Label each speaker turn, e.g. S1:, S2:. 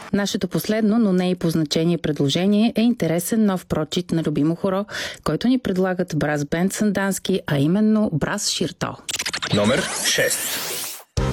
S1: Нашето последно, но не и по значение предложение е интересен нов прочит на любимо хоро, който ни предлагат Брас Бенд Сандански, а именно Брас Ширто.
S2: Номер 6.